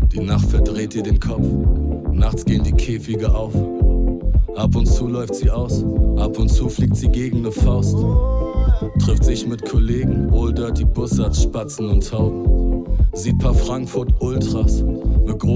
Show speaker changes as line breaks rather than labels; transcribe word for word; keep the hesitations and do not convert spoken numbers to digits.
Die Nacht verdreht ihr den Kopf, nachts gehen die Käfige auf. Ab und zu läuft sie aus, ab und zu fliegt sie gegen ne Faust. Trifft sich mit Kollegen, Old Dirty Bussards, Spatzen und Tauben. Sieht paar Frankfurt Ultras, ne große